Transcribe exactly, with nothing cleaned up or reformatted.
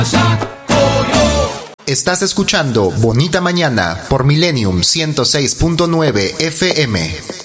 Estás escuchando Bonita Mañana por Millennium ciento seis punto nueve F M.